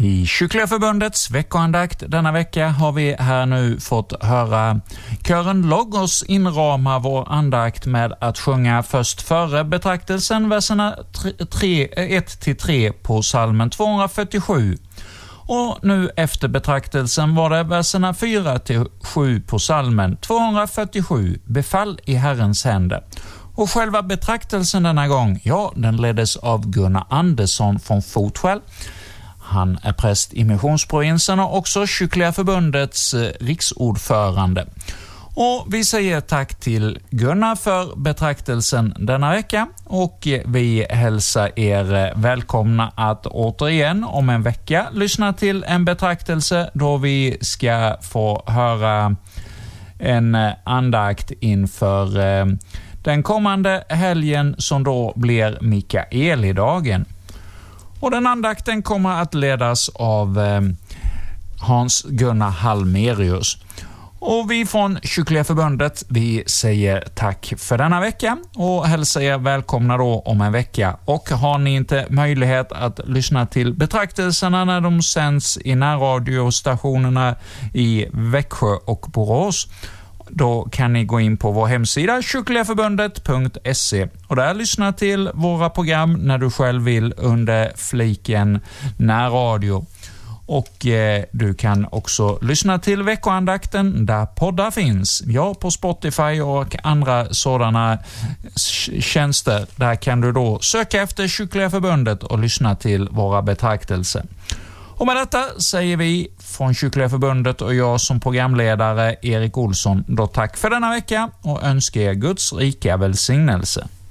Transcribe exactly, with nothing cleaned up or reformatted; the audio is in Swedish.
I Kyrkliga förbundets veckoandakt denna vecka har vi här nu fått höra kören Logos inrama vår andakt med att sjunga först före betraktelsen verserna ett till tre på psalmen tvåhundrafyrtiosju. Och nu efter betraktelsen var det verserna fyra till sju på psalmen tvåhundrafyrtiosju, befall i Herrens händer. Och själva betraktelsen denna gång, ja, den leddes av Gunnar Andersson från Fotskäl. Han är präst i missionsprovinsen och också Kyrkliga förbundets riksordförande. Och vi säger tack till Gunnar för betraktelsen denna vecka och vi hälsar er välkomna att återigen om en vecka lyssna till en betraktelse då vi ska få höra en andakt inför den kommande helgen som då blir Mikaelidagen. Och den andakten kommer att ledas av eh, Hans Gunnar Halmerius. Och vi från Kyrkliga förbundet, vi säger tack för denna vecka och hälsar er välkomna då om en vecka. Och har ni inte möjlighet att lyssna till betraktelserna när de sänds i närradiostationerna i Växjö och Borås, då kan ni gå in på vår hemsida kyrkligaförbundet punkt se och där lyssna till våra program när du själv vill under fliken närradio. Och eh, du kan också lyssna till veckoandakten där poddar finns. Ja, på Spotify och andra sådana tjänster. Där kan du då söka efter Kyrkliga förbundet och lyssna till våra betraktelser. Och med detta säger vi från Kyrkliga förbundet och jag som programledare Erik Olsson då tack för denna vecka och önskar er Guds rika välsignelse.